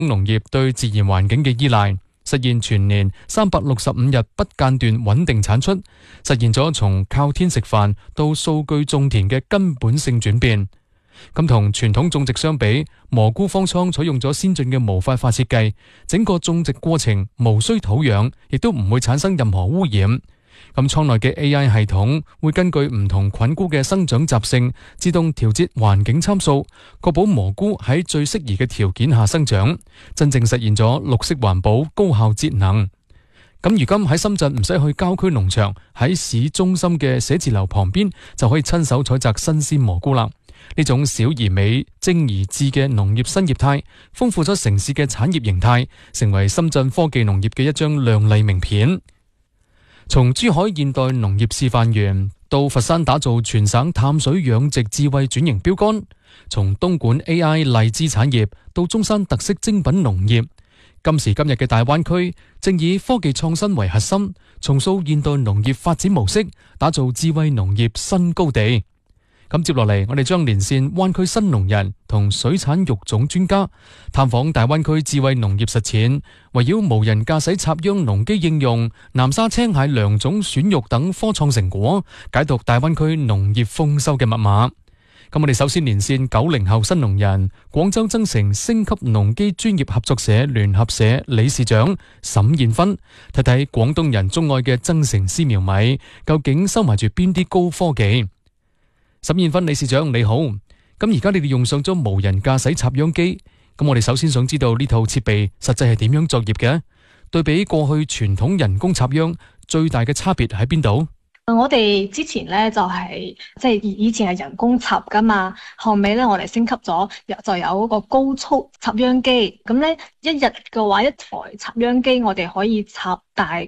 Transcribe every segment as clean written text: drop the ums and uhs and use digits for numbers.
農業對自然環境嘅依賴，實現全年365日不間斷穩定產出，實現咗從靠天食飯到數據種田嘅根本性轉變。咁同傳統種植相比，蘑菇方艙採用咗先進嘅模塊化設計，整個種植過程無需土壤，亦都唔會產生任何污染。咁艙內嘅 AI 系統會根據唔同菌菇嘅生長習性，自動調節環境參數，確保蘑菇喺最適宜嘅條件下生長，真正實現咗綠色環保、高效節能。咁如今喺深圳唔使去郊區農場，喺市中心嘅寫字樓旁邊就可以親手採摘新鮮蘑菇啦。呢種小而美、精而智嘅農業新業態，豐富咗城市嘅產業形態，成為深圳科技農業嘅一張亮麗名片。從珠海現代農業示範園到佛山打造全省淡水養殖智慧轉型標杆，從東莞 AI 荔枝產業到中山特色精品農業，今時今日嘅大灣區正以科技創新為核心，重塑現代農業發展模式，打造智慧農業新高地。咁接落嚟，我哋將連線灣區新農人同水產育種專家，探訪大灣區智慧農業實踐，圍繞無人駕駛插秧農機應用、南沙青蟹良種選育等科創成果，解讀大灣區農業豐收嘅密碼。咁我哋首先連線90後新農人、廣州增城升級農機專業合作社聯合社理事長沈燕芬，睇睇廣東人鍾愛嘅增城絲苗米，究竟收埋住邊啲高科技？沈燕芬理事長你好，咁而家你哋用上咗無人駕駛插秧機，咁我哋首先想知道呢套設備實際係點樣作業嘅？對比過去傳統人工插秧，最大嘅差別喺邊度？ 我哋之前咧就係即係以前係人工插噶嘛，後尾咧我哋升級咗，就有嗰個高速插秧機。咁咧一日嘅話，一台插秧機我哋可以插大概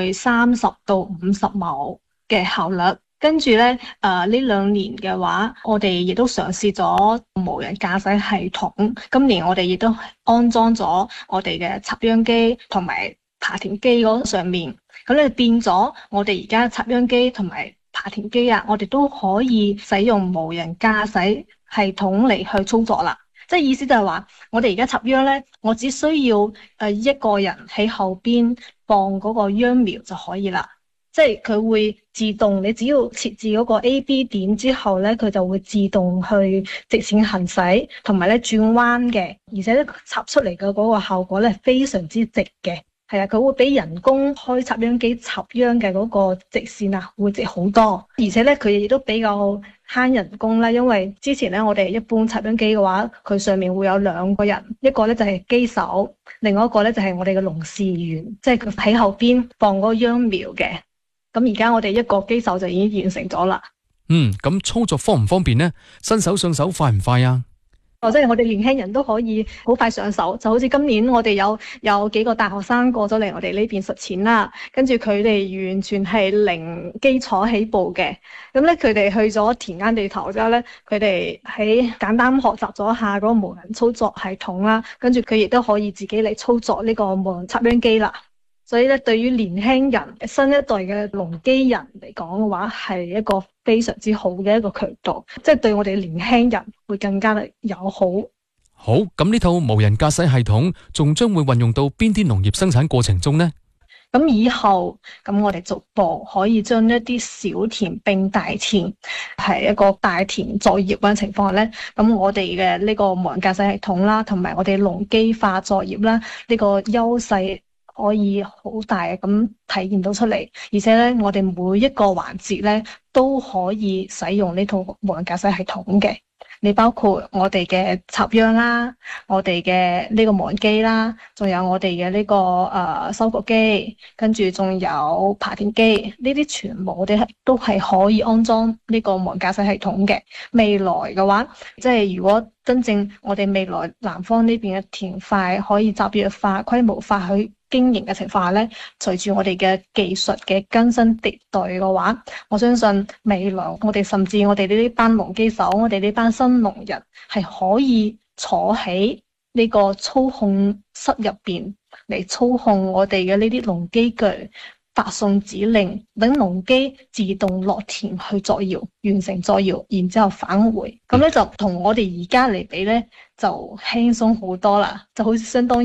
30到50畝嘅效率。跟住咧，呢2年嘅話，我哋亦都嘗試咗無人駕駛系統。今年我哋亦都安裝咗我哋嘅插秧機同埋耙田機嗰上面。咁咧變咗，我哋而家插秧機同埋耙田機啊，我哋都可以使用無人駕駛系統嚟去操作啦。即係意思就係話，我哋而家插秧咧，我只需要一個人喺後邊放嗰個秧苗就可以啦。即係佢會自動，你只要設置嗰個 A、B 點之後咧，佢就會自動去直線行駛，同埋咧轉彎嘅，而且咧插出嚟嘅嗰個效果咧非常之直嘅。係啊，佢會比人工開插秧機插秧嘅嗰個直線啊，會直好多。而且咧，佢亦都比較慳人工啦，因為之前咧我哋一般插秧機嘅話，佢上面會有2個人，一個咧就係機手，另外一個咧就係我哋嘅農事員，即係佢喺後邊放嗰個秧苗嘅。咁而家我哋一個機手就已經完成咗啦。 咁操作方唔方便呢？新手上手快唔快啊？ 即係我哋年輕人都可以好快上手，就好似今年我哋有幾個大學生過咗嚟我哋呢邊實踐啦，跟住佢哋完全係零基礎起步嘅。咁咧佢哋去咗田間地頭之後咧，佢哋喺簡單學習咗下嗰個無人操作系統啦，跟住佢亦都可以自己嚟操作呢個無人插秧機啦。所以咧，對於年輕人、新一代嘅農機人嚟講嘅話，係一個非常之好嘅一個渠道，即係對我哋年輕人會更加嘅友好。 好，咁呢套無人駕駛系統仲將會運用到邊啲農業生產過程中呢？ 咁以後，咁我哋逐步可以將一啲小田並大田，係一個大田作業嘅情況下咧，咁我哋嘅呢個無人駕駛系統啦，同埋我哋農機化作業啦，呢個優勢可以好大咁體現到出嚟，而且咧，我哋每一個環節咧都可以使用呢套無人駕駛系統嘅。你包括我哋嘅插秧啦，我哋嘅呢個無人機啦，仲有我哋嘅呢個收割機，跟住仲有耙田機，呢啲全部我哋都係可以安裝呢個無人駕駛系統嘅。未來嘅話，即係如果真正我哋未來南方呢邊嘅田塊可以集約化、規模化去經營嘅情況下咧，隨住我哋嘅技術嘅更新迭代嘅話，我相信未來我哋甚至我哋呢班農機手，我哋呢班新農人係可以坐喺呢個操控室入邊嚟操控我哋嘅呢啲農機具， 發送指令，等農機自動落田去作謠，完成作謠，然之後返回。咁咧就同我哋而家嚟比咧，就輕鬆好多啦，就好似相當